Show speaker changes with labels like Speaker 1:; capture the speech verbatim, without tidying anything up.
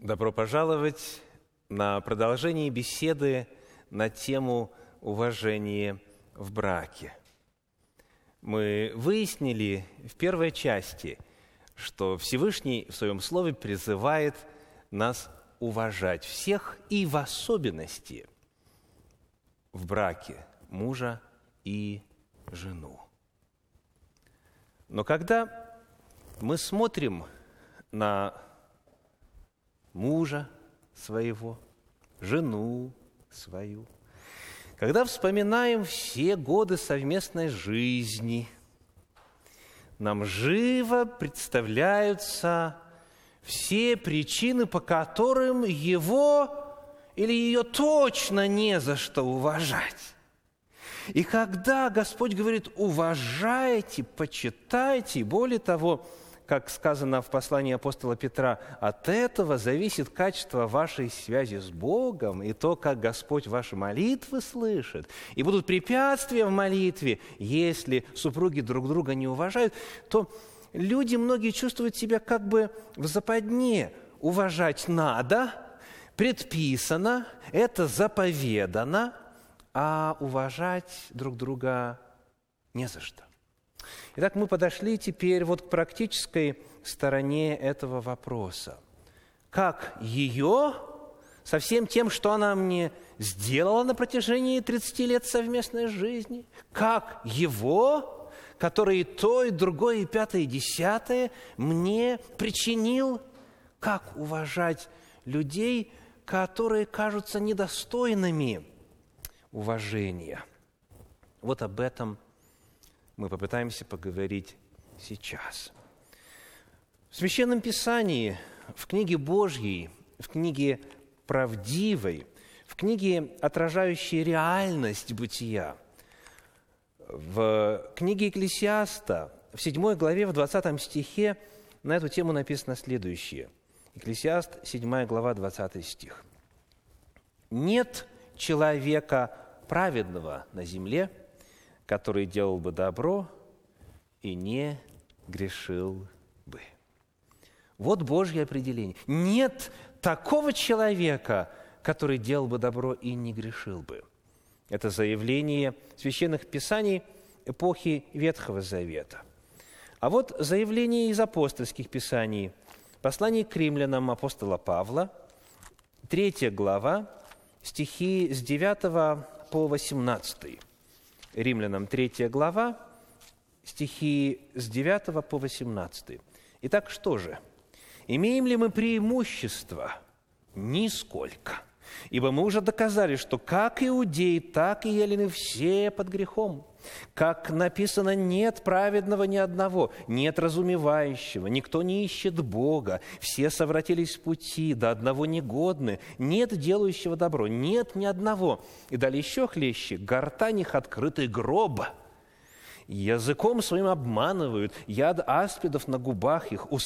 Speaker 1: Добро пожаловать на продолжение беседы на тему уважения в браке. Мы выяснили в первой части, что Всевышний в Своем Слове призывает нас уважать всех и в особенности в браке мужа и жену. Но когда мы смотрим на мужа своего, жену свою, когда вспоминаем все годы совместной жизни, нам живо представляются все причины, по которым его или ее точно не за что уважать. И когда Господь говорит «уважайте, почитайте», и более того, как сказано в послании апостола Петра, от этого зависит качество вашей связи с Богом и то, как Господь ваши молитвы слышит. И будут препятствия в молитве, если супруги друг друга не уважают, то люди многие чувствуют себя как бы в западне. Уважать надо, предписано, это заповедано, а уважать друг друга не за что. Итак, мы подошли теперь вот к практической стороне этого вопроса. Как ее, со всем тем, что она мне сделала на протяжении тридцати лет совместной жизни, как его, который и то, и другое, и пятое, и десятое мне причинил, как уважать людей, которые кажутся недостойными уважения. Вот об этом мы попытаемся поговорить сейчас. В Священном Писании, в книге Божьей, в книге правдивой, в книге, отражающей реальность бытия, в книге Екклесиаста, в седьмой главе, в двадцатом стихе на эту тему написано следующее. Екклесиаст, седьмая глава, двадцатый стих. «Нет человека праведного на земле, который делал бы добро и не грешил бы». Вот Божье определение. Нет такого человека, который делал бы добро и не грешил бы. Это заявление священных писаний эпохи Ветхого Завета. А вот заявление из апостольских писаний. Послание к римлянам апостола Павла, третья глава, стихи с девятого по восемнадцатый. Римлянам третья глава, стихи с девятого по восемнадцатый. Итак, что же? «Имеем ли мы преимущество? Нисколько. Ибо мы уже доказали, что как иудеи, так и елены все под грехом. Как написано, нет праведного ни одного, нет разумевающего, никто не ищет Бога, все совратились с пути, до одного негодны, нет делающего добро, нет ни одного». И далее еще хлеще: «Гортань их открытый гроб, языком своим обманывают, яд аспидов на губах их,